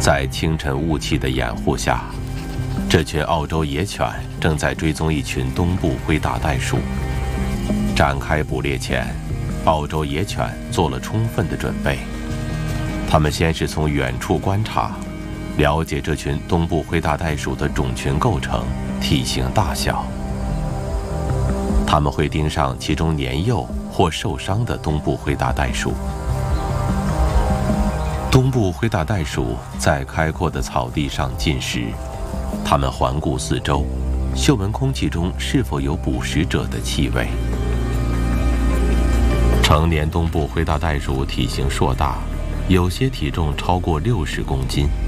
在清晨雾气的掩护下，这群澳洲野犬正在追踪一群东部灰大袋鼠。展开捕猎前，澳洲野犬做了充分的准备。他们先是从远处观察，了解这群东部灰大袋鼠的种群构成、体型大小。他们会盯上其中年幼或受伤的东部灰大袋鼠。东部灰大袋鼠在开阔的草地上进食，它们环顾四周，嗅闻空气中是否有捕食者的气味。成年东部灰大袋鼠体型硕大，有些体重超过60公斤。